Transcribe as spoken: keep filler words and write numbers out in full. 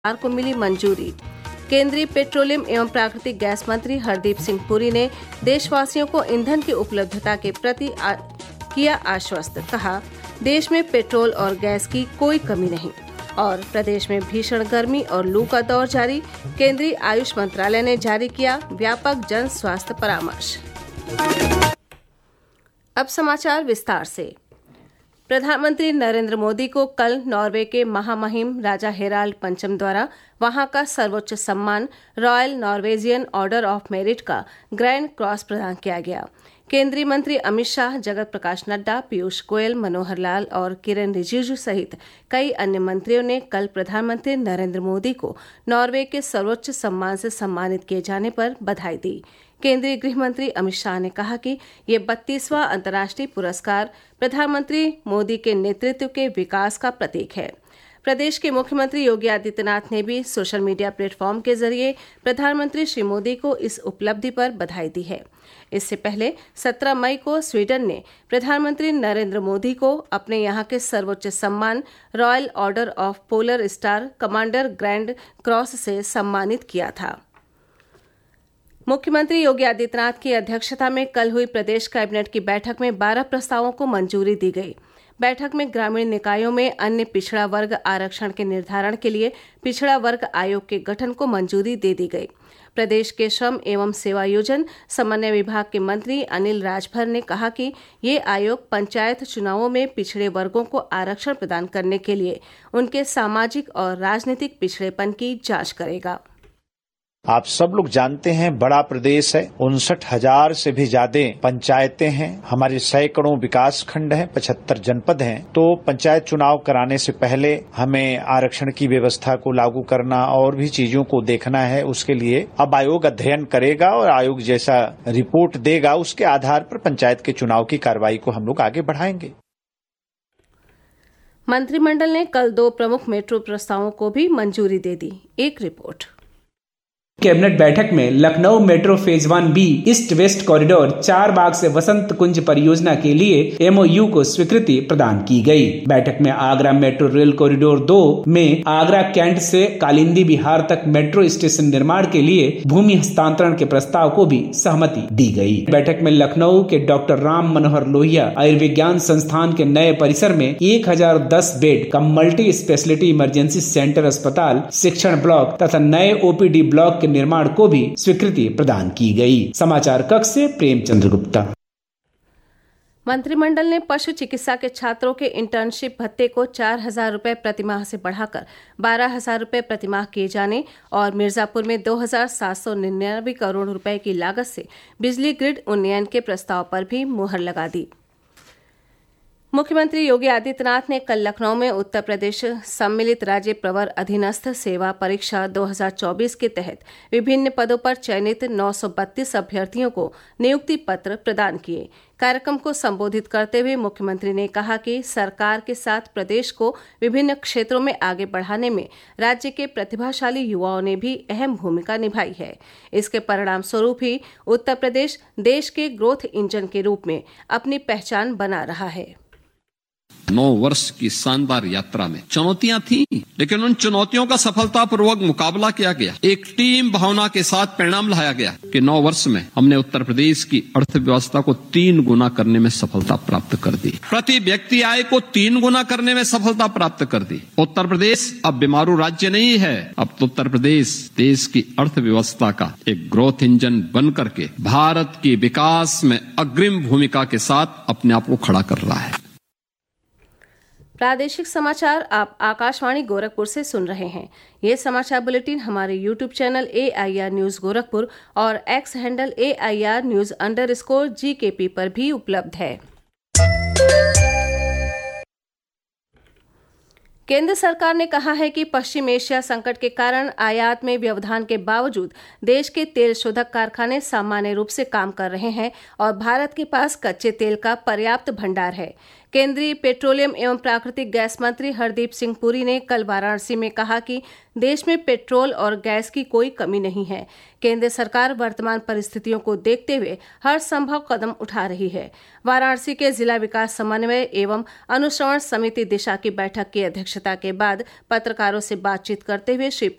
को मिली मंजूरी। केंद्रीय पेट्रोलियम एवं प्राकृतिक गैस मंत्री हरदीप सिंह पुरी ने देशवासियों को ईंधन की उपलब्धता के प्रति आ, किया आश्वस्त। कहा, देश में पेट्रोल और गैस की कोई कमी नहीं। और प्रदेश में भीषण गर्मी और लू का दौर जारी। केंद्रीय आयुष मंत्रालय ने जारी किया व्यापक जन स्वास्थ्य परामर्श। अब समाचार विस्तार से। प्रधानमंत्री नरेंद्र मोदी को कल नॉर्वे के महामहिम राजा हेराल्ड पंचम द्वारा वहां का सर्वोच्च सम्मान royal Norwegian order of merit का ग्रैंड क्रॉस प्रदान किया गया। केंद्रीय मंत्री अमित शाह, जगत प्रकाश नड्डा, पीयूष गोयल, मनोहर लाल और किरेन रिजिजू सहित कई अन्य मंत्रियों ने कल प्रधानमंत्री नरेंद्र मोदी को नॉर्वे के सर्वोच्च सम्मान से सम्मानित किए जाने पर बधाई दी। केंद्रीय गृह मंत्री अमित शाह ने कहा कि ये बत्तीसवां अंतर्राष्ट्रीय पुरस्कार प्रधानमंत्री मोदी के नेतृत्व के विकास का प्रतीक है। प्रदेश के मुख्यमंत्री योगी आदित्यनाथ ने भी सोशल मीडिया प्लेटफॉर्म के जरिए प्रधानमंत्री श्री मोदी को इस उपलब्धि पर बधाई दी है। इससे पहले सत्रह मई को स्वीडन ने प्रधानमंत्री नरेंद्र मोदी को अपने यहाँ के सर्वोच्च सम्मान royal order of polar star commander grand cross से सम्मानित किया था। मुख्यमंत्री योगी आदित्यनाथ की अध्यक्षता में कल हुई प्रदेश कैबिनेट की बैठक में बारह प्रस्तावों को मंजूरी दी गई। बैठक में ग्रामीण निकायों में अन्य पिछड़ा वर्ग आरक्षण के निर्धारण के लिए पिछड़ा वर्ग आयोग के गठन को मंजूरी दे दी गई। प्रदेश के श्रम एवं सेवायोजन समन्वय विभाग के मंत्री अनिल राजभर ने कहा कि ये आयोग पंचायत चुनावों में पिछड़े वर्गों को आरक्षण प्रदान करने के लिए उनके सामाजिक और राजनीतिक पिछड़ेपन की जांच करेगा। आप सब लोग जानते हैं, बड़ा प्रदेश है, उनसठ हजार से भी ज्यादा पंचायतें हैं, हमारे सैकड़ों विकास खंड हैं, पचहत्तर जनपद हैं। तो पंचायत चुनाव कराने से पहले हमें आरक्षण की व्यवस्था को लागू करना और भी चीजों को देखना है। उसके लिए अब आयोग अध्ययन करेगा और आयोग जैसा रिपोर्ट देगा उसके आधार पर पंचायत के चुनाव की कार्रवाई को हम लोग आगे बढ़ाएंगे। मंत्रिमंडल ने कल दो प्रमुख मेट्रो प्रस्तावों को भी मंजूरी दे दी। एक रिपोर्ट। कैबिनेट बैठक में Lucknow metro phase one B east west corridor चार बाग से वसंत कुंज परियोजना के लिए एमओयू को स्वीकृति प्रदान की गई। बैठक में आगरा मेट्रो रेल कॉरिडोर दो में आगरा कैंट से कालिंदी बिहार तक मेट्रो स्टेशन निर्माण के लिए भूमि हस्तांतरण के प्रस्ताव को भी सहमति दी गई। बैठक में लखनऊ के डॉक्टर राम मनोहर लोहिया आयुर्विज्ञान संस्थान के नए परिसर में एक हजार दस बेड का मल्टी स्पेशलिटी इमरजेंसी सेंटर अस्पताल, शिक्षण ब्लॉक तथा नए ओपीडी ब्लॉक के निर्माण को भी स्वीकृति प्रदान की गई। समाचार कक्ष से प्रेमचंद्र गुप्ता। मंत्रिमंडल ने पशु चिकित्सा के छात्रों के इंटर्नशिप भत्ते को चार हजार रूपये प्रतिमाह से बढ़ाकर बारह हजार रूपये प्रतिमाह किए जाने और मिर्जापुर में दो हजार सात सौ निन्यानवे करोड़ रुपए की लागत से बिजली ग्रिड उन्नयन के प्रस्ताव पर भी मुहर लगा दी। मुख्यमंत्री योगी आदित्यनाथ ने कल लखनऊ में उत्तर प्रदेश सम्मिलित राज्य प्रवर अधीनस्थ सेवा परीक्षा दो हजार चौबीस के तहत विभिन्न पदों पर चयनित नौ सौ बत्तीस अभ्यर्थियों को नियुक्ति पत्र प्रदान किए। कार्यक्रम को संबोधित करते हुए मुख्यमंत्री ने कहा कि सरकार के साथ प्रदेश को विभिन्न क्षेत्रों में आगे बढ़ाने में राज्य के प्रतिभाशाली युवाओं ने भी अहम भूमिका निभाई है। इसके परिणाम स्वरूप ही उत्तर प्रदेश देश के ग्रोथ इंजन के रूप में अपनी पहचान बना रहा है। नौ वर्ष की शानदार यात्रा में चुनौतियां थी, लेकिन उन चुनौतियों का सफलतापूर्वक मुकाबला किया गया। एक टीम भावना के साथ परिणाम लाया गया कि नौ वर्ष में हमने उत्तर प्रदेश की अर्थव्यवस्था को तीन गुना करने में सफलता प्राप्त कर दी, प्रति व्यक्ति आय को तीन गुना करने में सफलता प्राप्त कर दी। उत्तर प्रदेश अब बीमारू राज्य नहीं है, अब तो उत्तर प्रदेश देश की अर्थव्यवस्था का एक ग्रोथ इंजन बन करके भारत की विकास में अग्रिम भूमिका के साथ अपने आप को खड़ा कर रहा है। प्रादेशिक समाचार आप आकाशवाणी गोरखपुर से सुन रहे हैं। ये समाचार बुलेटिन हमारे YouTube channel A I R news Gorakhpur और x handle A I R news under score जी के पी पर भी उपलब्ध है। केंद्र सरकार ने कहा है कि पश्चिम एशिया संकट के कारण आयात में व्यवधान के बावजूद देश के तेल शोधक कारखाने सामान्य रूप से काम कर रहे हैं और भारत के पास कच्चे तेल का पर्याप्त भंडार है। केंद्रीय पेट्रोलियम एवं प्राकृतिक गैस मंत्री हरदीप सिंह पुरी ने कल वाराणसी में कहा कि देश में पेट्रोल और गैस की कोई कमी नहीं है। केंद्र सरकार वर्तमान परिस्थितियों को देखते हुए हर संभव कदम उठा रही है। वाराणसी के जिला विकास समन्वय एवं अनुश्रवण समिति दिशा की बैठक की अध्यक्षता के बाद पत्रकारों से बातचीत करते हुए श्री